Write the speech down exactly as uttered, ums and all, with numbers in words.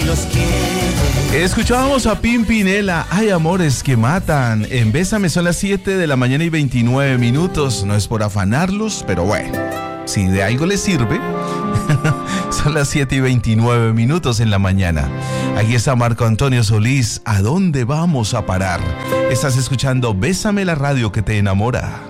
los quiere. Escuchábamos a Pimpinela, hay amores que matan. En Bésame son las siete de la mañana y veintinueve minutos. No es por afanarlos, pero bueno, si de algo les sirve. Son las siete y veintinueve minutos en la mañana. Aquí está Marco Antonio Solís. ¿A dónde vamos a parar? Estás escuchando Bésame, la radio que te enamora.